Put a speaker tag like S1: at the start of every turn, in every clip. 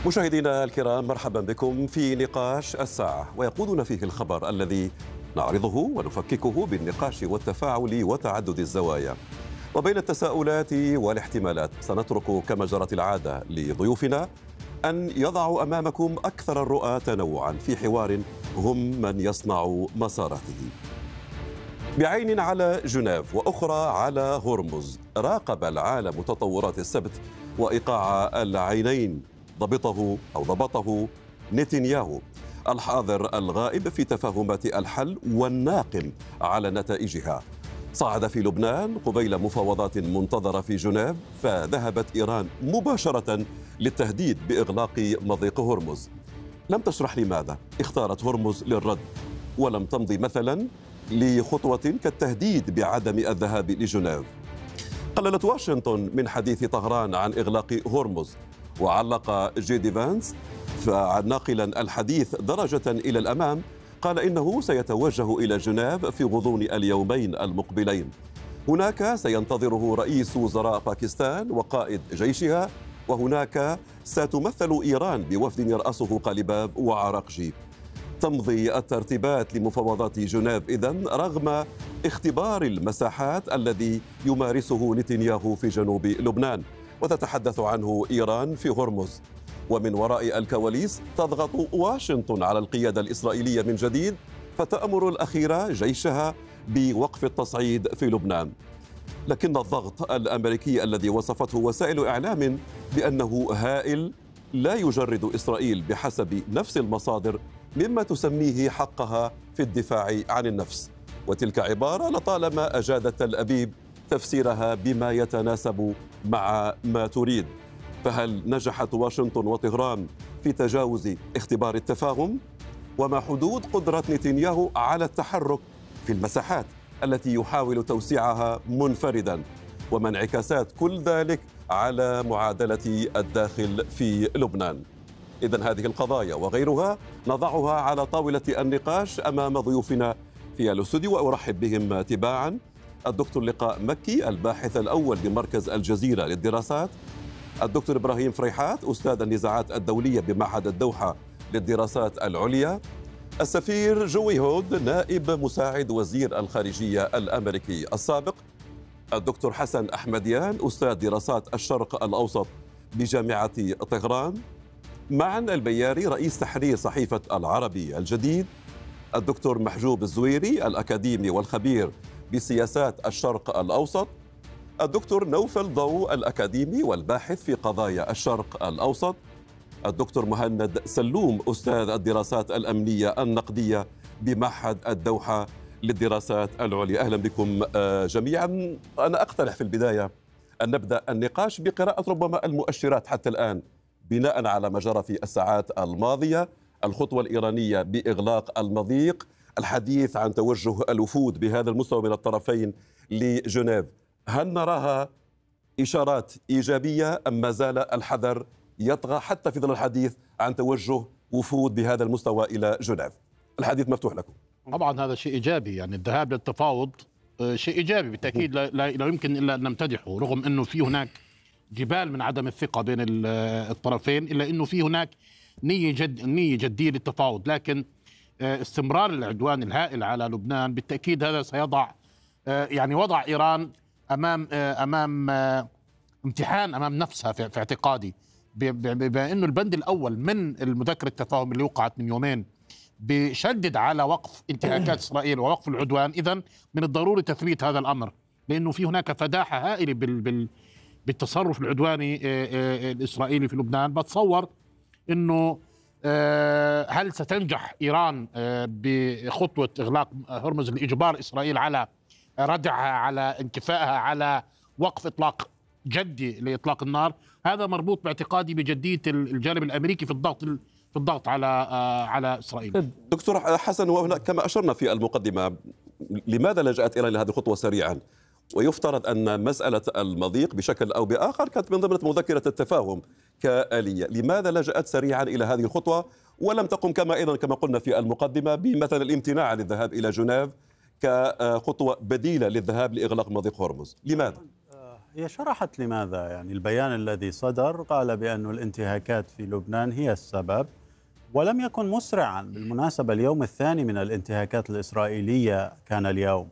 S1: مشاهدينا الكرام، مرحبا بكم في نقاش الساعة، ويقودنا فيه الخبر الذي نعرضه ونفككه بالنقاش والتفاعل وتعدد الزوايا. وبين التساؤلات والاحتمالات سنترك كما جرت العادة لضيوفنا أن يضعوا أمامكم أكثر الرؤى تنوعا في حوار هم من يصنع مساراته. بعين على جنيف وأخرى على هرمز، راقب العالم تطورات السبت وإيقاع العينين ضبطه نتنياهو الحاضر الغائب في تفاهمات الحل والناقم على نتائجها. صعد في لبنان قبيل مفاوضات منتظرة في جنيف، فذهبت إيران مباشرة للتهديد بإغلاق مضيق هرمز. لم تشرح لماذا اختارت هرمز للرد، ولم تمضي مثلا لخطوة كالتهديد بعدم الذهاب لجنيف. قللت واشنطن من حديث طهران عن إغلاق هرمز، وعلق جيدي فانس ناقلا الحديث درجة إلى الأمام، قال إنه سيتوجه إلى جنيف في غضون اليومين المقبلين. هناك سينتظره رئيس وزراء باكستان وقائد جيشها، وهناك ستمثل إيران بوفد يرأسه قليباف وعراقجي. تمضي الترتيبات لمفاوضات جنيف إذن رغم اختبار المساحات الذي يمارسه نتنياهو في جنوب لبنان، وتتحدث عنه إيران في هرمز. ومن وراء الكواليس تضغط واشنطن على القيادة الإسرائيلية من جديد، فتأمر الأخيرة جيشها بوقف التصعيد في لبنان. لكن الضغط الأمريكي الذي وصفته وسائل إعلام بأنه هائل لا يجرد إسرائيل بحسب نفس المصادر مما تسميه حقها في الدفاع عن النفس، وتلك عبارة لطالما أجادت تل أبيب تفسيرها بما يتناسب مع ما تريد. فهل نجحت واشنطن وطهران في تجاوز اختبار التفاهم؟ وما حدود قدرة نتنياهو على التحرك في المساحات التي يحاول توسيعها منفردا؟ وما انعكاسات كل ذلك على معادلة الداخل في لبنان؟ إذن هذه القضايا وغيرها نضعها على طاولة النقاش أمام ضيوفنا في الاستوديو، وأرحب بهم تباعا: الدكتور لقاء مكي الباحث الأول بمركز الجزيرة للدراسات، الدكتور إبراهيم فريحات أستاذ النزاعات الدولية بمعهد الدوحة للدراسات العليا، السفير جوي هود نائب مساعد وزير الخارجية الأمريكي السابق، الدكتور حسن أحمديان أستاذ دراسات الشرق الأوسط بجامعة طهران، معن البياري رئيس تحرير صحيفة العربي الجديد، الدكتور محجوب الزويري الأكاديمي والخبير بسياسات الشرق الأوسط، الدكتور نوفل ضو الأكاديمي والباحث في قضايا الشرق الأوسط، الدكتور مهند سلوم أستاذ الدراسات الأمنية النقدية بمعهد الدوحة للدراسات العليا. أهلا بكم جميعا. أنا أقترح في البداية أن نبدأ النقاش بقراءة ربما المؤشرات حتى الآن بناء على ما جرى في الساعات الماضية: الخطوة الإيرانية بإغلاق المضيق، الحديث عن توجه الوفود بهذا المستوى من الطرفين لجنيف. هل نراها إشارات إيجابية أم ما زال الحذر يطغى حتى في ظل الحديث عن توجه وفود بهذا المستوى إلى جنيف؟ الحديث مفتوح لكم.
S2: طبعا هذا شيء إيجابي، يعني الذهاب للتفاوض شيء إيجابي بالتأكيد، لا يمكن إلا أن نمتدحه، رغم أنه في هناك جبال من عدم الثقة بين الطرفين، إلا أنه في هناك نية جدية للتفاوض. لكن استمرار العدوان الهائل على لبنان بالتأكيد هذا سيضع يعني وضع إيران أمام امتحان أمام نفسها في اعتقادي، بما أنه البند الأول من المذكرة التفاهم اللي وقعت من يومين بيشدد على وقف انتهاكات إسرائيل ووقف العدوان. إذن من الضروري تثبيت هذا الأمر، لأنه في هناك فداحة هائلة بالتصرف العدواني الإسرائيلي في لبنان. بتصور أنه هل ستنجح إيران بخطوة إغلاق هرمز لإجبار إسرائيل على ردعها، على انكفائها، على وقف إطلاق جدي لإطلاق النار؟ هذا مربوط باعتقادي بجدية الجانب الأمريكي في الضغط على إسرائيل.
S1: دكتور حسن، وهنا كما أشرنا في المقدمة، لماذا لجأت إيران لهذه الخطوة سريعا؟ ويفترض أن مسألة المضيق بشكل أو بآخر كانت من ضمن مذكرة التفاهم كآلية. لماذا لجأت سريعا إلى هذه الخطوة ولم تقم كما قلنا في المقدمة بمثلا الامتناع عن الذهاب إلى جنيف كخطوة بديلة للذهاب لإغلاق مضيق هرمز؟ لماذا؟
S3: هي شرحت لماذا. يعني البيان الذي صدر قال بأن الانتهاكات في لبنان هي السبب، ولم يكن مسرعا. بالمناسبة اليوم الثاني من الانتهاكات الإسرائيلية كان اليوم،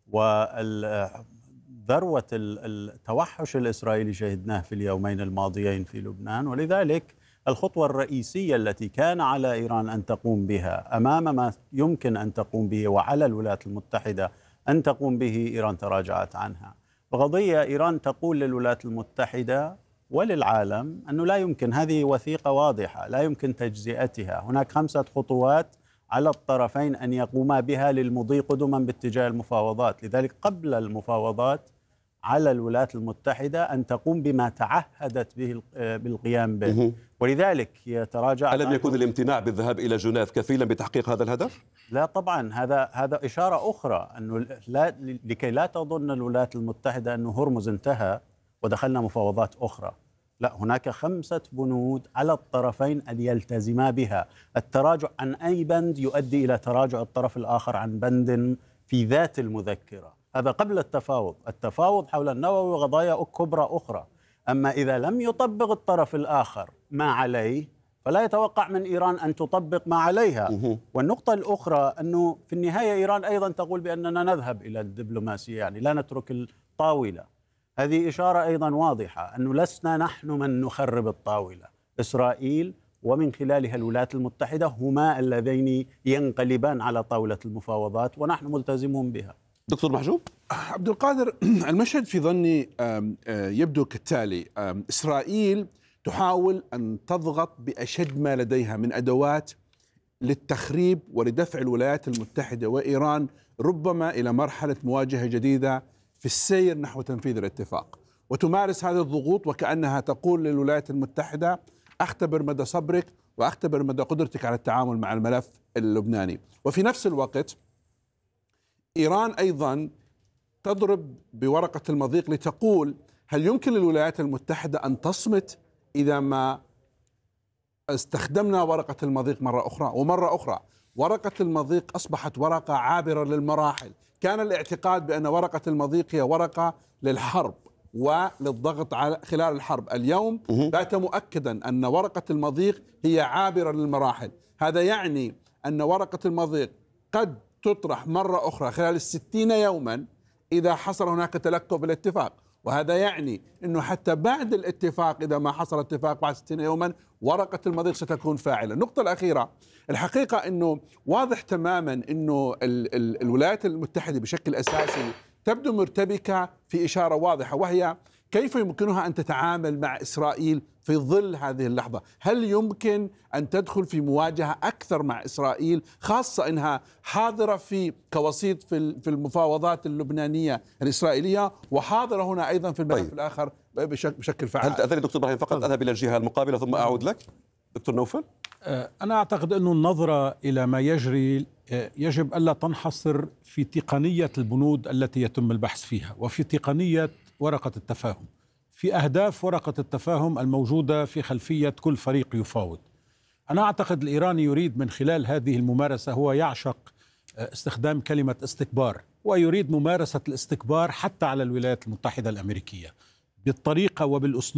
S3: وذروة التوحش الإسرائيلي شهدناه في اليومين الماضيين في لبنان. ولذلك الخطوة الرئيسية التي كان على إيران أن تقوم بها أمام ما يمكن أن تقوم به وعلى الولايات المتحدة أن تقوم به، إيران تراجعت عنها. بقضية إيران تقول للولايات المتحدة وللعالم أنه لا يمكن، هذه وثيقة واضحة لا يمكن تجزئتها، هناك 5 خطوات على الطرفين أن يقوما بها للمضي قدما باتجاه المفاوضات. لذلك قبل المفاوضات على الولايات المتحدة أن تقوم بما تعهدت به بالقيام به، ولذلك هي تراجعت.
S1: ألم يكن الامتناع بالذهاب إلى جنيف كفيلا بتحقيق هذا الهدف؟
S3: لا طبعا، هذا إشارة أخرى أنه لكي لا تظن الولايات المتحدة أنه هرمز انتهى ودخلنا مفاوضات أخرى. لا، هناك 5 بنود على الطرفين أن يلتزما بها. التراجع عن أي بند يؤدي إلى تراجع الطرف الآخر عن بند في ذات المذكرة. هذا قبل التفاوض حول النووي وقضايا كبرى أخرى. أما إذا لم يطبق الطرف الآخر ما عليه فلا يتوقع من إيران أن تطبق ما عليها. والنقطة الأخرى أنه في النهاية إيران أيضا تقول بأننا نذهب إلى الدبلوماسية، يعني لا نترك الطاولة. هذه إشارة أيضا واضحة أنه لسنا نحن من نخرب الطاولة، إسرائيل ومن خلالها الولايات المتحدة هما اللذين ينقلبان على طاولة المفاوضات ونحن ملتزمون بها.
S1: دكتور محجوب.
S4: عبد القادر، المشهد في ظني يبدو كالتالي: إسرائيل تحاول أن تضغط بأشد ما لديها من أدوات للتخريب ولدفع الولايات المتحدة وإيران ربما إلى مرحلة مواجهة جديدة في السير نحو تنفيذ الاتفاق، وتمارس هذه الضغوط وكأنها تقول للولايات المتحدة أختبر مدى صبرك وأختبر مدى قدرتك على التعامل مع الملف اللبناني. وفي نفس الوقت إيران أيضا تضرب بورقة المضيق لتقول هل يمكن للولايات المتحدة أن تصمت إذا ما استخدمنا ورقة المضيق مرة أخرى ومرة أخرى؟ ورقة المضيق أصبحت ورقة عابرة للمراحل. كان الاعتقاد بأن ورقة المضيق هي ورقة للحرب وللضغط على خلال الحرب. اليوم بات مؤكدا أن ورقة المضيق هي عابرة للمراحل. هذا يعني أن ورقة المضيق قد تطرح مرة أخرى خلال 60 يوما إذا حصل هناك تلكؤ بالاتفاق، وهذا يعني أنه حتى بعد الاتفاق إذا ما حصل اتفاق بعد 60 يوما ورقة المضيق ستكون فاعلة. النقطة الأخيرة، الحقيقة أنه واضح تماما أنه الولايات المتحدة بشكل أساسي تبدو مرتبكة في إشارة واضحة، وهي كيف يمكنها أن تتعامل مع إسرائيل في ظل هذه اللحظة. هل يمكن أن تدخل في مواجهة أكثر مع إسرائيل، خاصة أنها حاضرة في كوسيط في المفاوضات اللبنانية الإسرائيلية وحاضرة هنا أيضا في الملف الآخر بشكل فعال؟
S1: هل تأذن دكتور إبراهيم فقط أذهب إلى الجهة المقابلة ثم أعود لك؟ دكتور نوفل.
S5: أنا أعتقد أن النظرة إلى ما يجري يجب ألا تنحصر في تقنية البنود التي يتم البحث فيها وفي تقنية ورقة التفاهم، في أهداف ورقة التفاهم الموجودة في خلفية كل فريق يفاوض. أنا أعتقد الإيراني يريد من خلال هذه الممارسة، هو يعشق استخدام كلمة استكبار، ويريد ممارسة الاستكبار حتى على الولايات المتحدة الأمريكية بالطريقة وبالأسلوب